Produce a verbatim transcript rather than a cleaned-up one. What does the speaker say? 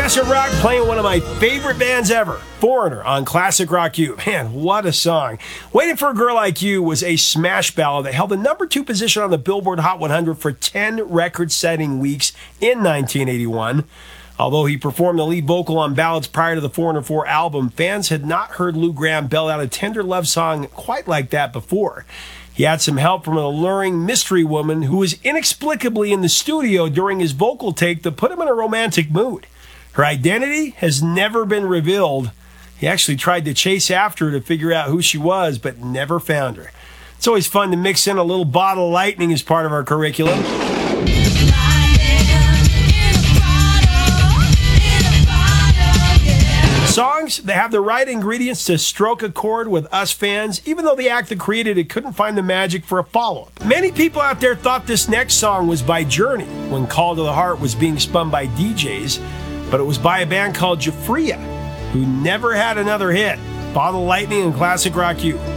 Professor Rock playing one of my favorite bands ever, Foreigner, on Classic Rock U. Man, what a song. Waiting for a Girl Like You was a smash ballad that held the number two position on the Billboard Hot one hundred for ten record-setting weeks in nineteen eighty-one. Although he performed the lead vocal on ballads prior to the Foreigner four album, fans had not heard Lou Gramm belt out a tender love song quite like that before. He had some help from an alluring mystery woman who was inexplicably in the studio during his vocal take to put him in a romantic mood. Her identity has never been revealed. He actually tried to chase after her to figure out who she was, but never found her. It's always fun to mix in a little Bottle of Lightning as part of our curriculum. Songs that have the right ingredients to stroke a chord with us fans, even though the act that created it couldn't find the magic for a follow-up. Many people out there thought this next song was by Journey when Call to the Heart was being spun by D Js, but it was by a band called Jafria, who never had another hit. Bottle of Lightning and Classic Rock U.